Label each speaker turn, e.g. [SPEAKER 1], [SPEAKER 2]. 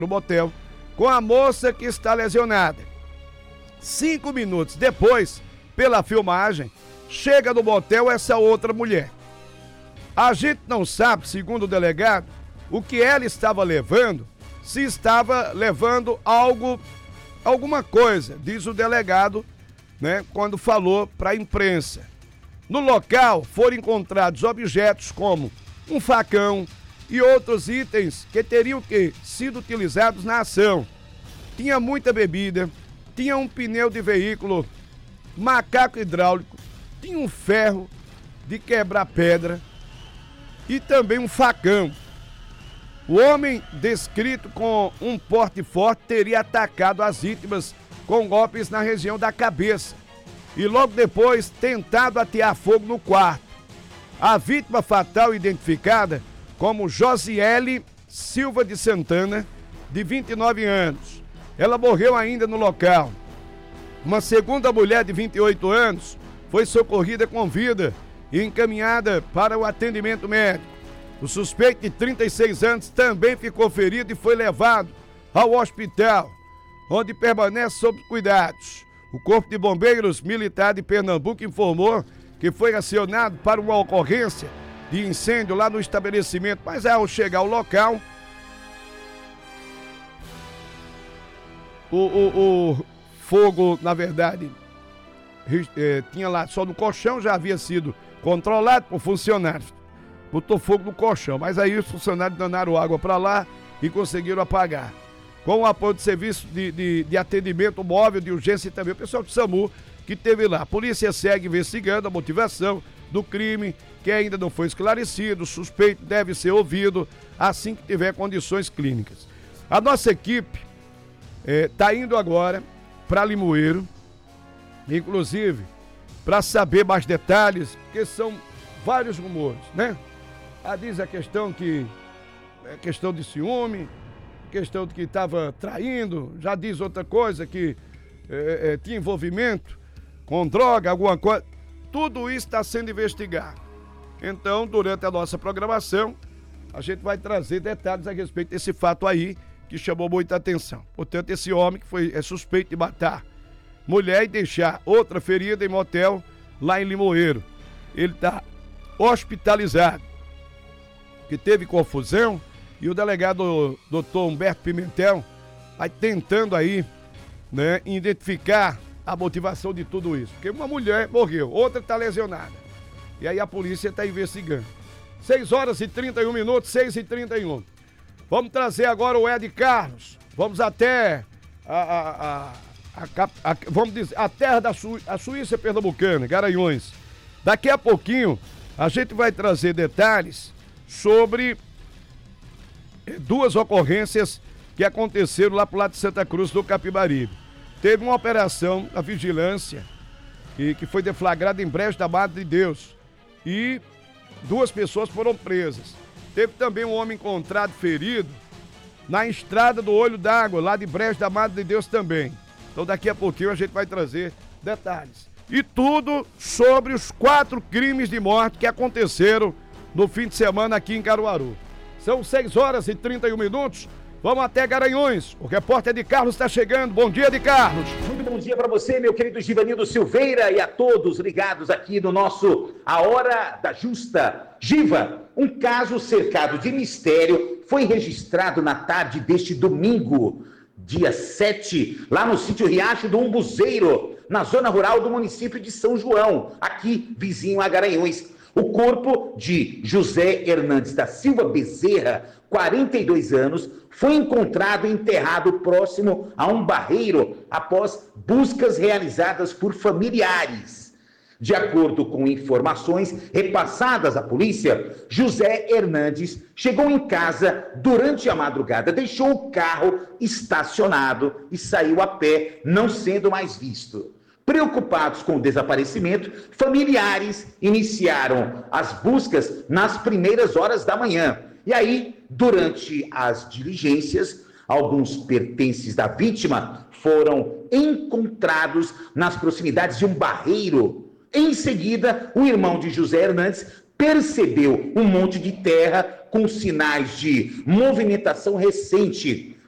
[SPEAKER 1] no motel com a moça que está lesionada. 5 minutos depois, pela filmagem, chega no motel essa outra mulher. A gente não sabe, segundo o delegado, o que ela estava levando, se estava levando alguma coisa, diz o delegado, né, quando falou para a imprensa. No local foram encontrados objetos como um facão e outros itens que teriam sido utilizados na ação. Tinha muita bebida, tinha um pneu de veículo, macaco hidráulico, tinha um ferro de quebrar pedra e também um facão. O homem, descrito com um porte forte, teria atacado as vítimas com golpes na região da cabeça e logo depois tentado atear fogo no quarto. A vítima fatal, identificada como Josiele Silva de Santana, de 29 anos. Ela morreu ainda no local. Uma segunda mulher de 28 anos foi socorrida com vida e encaminhada para o atendimento médico. O suspeito de 36 anos também ficou ferido e foi levado ao hospital, onde permanece sob cuidados. O Corpo de Bombeiros Militar de Pernambuco informou que foi acionado para uma ocorrência de incêndio lá no estabelecimento, mas ao chegar ao local, o fogo, na verdade, tinha lá só no colchão, já havia sido controlado por funcionários. Botou fogo no colchão, mas aí os funcionários danaram água para lá e conseguiram apagar. Com o apoio do serviço de atendimento móvel de urgência e também o pessoal do SAMU que teve lá. A polícia segue investigando a motivação do crime, que ainda não foi esclarecido. O suspeito deve ser ouvido assim que tiver condições clínicas. A nossa equipe está indo agora para Limoeiro, inclusive para saber mais detalhes, porque são vários rumores, né? Diz a questão que é questão de ciúme, questão de que estava traindo, já diz outra coisa, que tinha envolvimento com droga, alguma coisa. Tudo isso está sendo investigado. Então, durante a nossa programação, a gente vai trazer detalhes a respeito desse fato aí, que chamou muita atenção. Portanto, esse homem que é suspeito de matar mulher e deixar outra ferida em motel lá em Limoeiro. Ele está hospitalizado, que teve confusão, e o delegado doutor Humberto Pimentel vai tentando aí, né, identificar a motivação de tudo isso. Porque uma mulher morreu, outra está lesionada. E aí a polícia está investigando. 6h31, 6h31. Vamos trazer agora o Ed Carlos. Vamos até vamos dizer, a terra da Suíça pernambucana, Garanhuns. Daqui a pouquinho a gente vai trazer detalhes sobre duas ocorrências que aconteceram lá pro lado de Santa Cruz do Capibaribe. Teve uma operação da vigilância que foi deflagrada em Brejo da Madre de Deus e 2 pessoas foram presas. Teve também um homem encontrado ferido na estrada do Olho d'Água, lá de Brejo da Madre de Deus também. Então daqui a pouquinho a gente vai trazer detalhes. E tudo sobre os 4 crimes de morte que aconteceram no fim de semana aqui em Caruaru. São 6h31. Vamos até Garanhuns. O repórter de Carlos está chegando. Bom dia, de Carlos.
[SPEAKER 2] Muito bom dia para você, meu querido Givanildo Silveira, e a todos ligados aqui no nosso A Hora da Justa. Giva, um caso cercado de mistério foi registrado na tarde deste domingo, dia 7, lá no sítio Riacho do Umbuzeiro, na zona rural do município de São João, aqui vizinho a Garanhuns. O corpo de José Hernandes da Silva Bezerra, 42 anos, foi encontrado enterrado próximo a um barreiro após buscas realizadas por familiares. De acordo com informações repassadas à polícia, José Hernandes chegou em casa durante a madrugada, deixou o carro estacionado e saiu a pé, não sendo mais visto. Preocupados com o desaparecimento, familiares iniciaram as buscas nas primeiras horas da manhã. E aí, durante as diligências, alguns pertences da vítima foram encontrados nas proximidades de um barreiro. Em seguida, o irmão de José Hernandes percebeu um monte de terra com sinais de movimentação recente.